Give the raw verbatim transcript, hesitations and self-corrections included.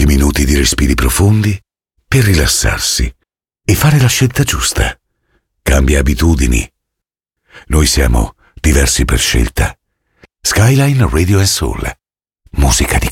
Pochi minuti di respiri profondi per rilassarsi e fare la scelta giusta. Cambia abitudini. Noi siamo diversi per scelta. Skyline Radio and Soul. Musica di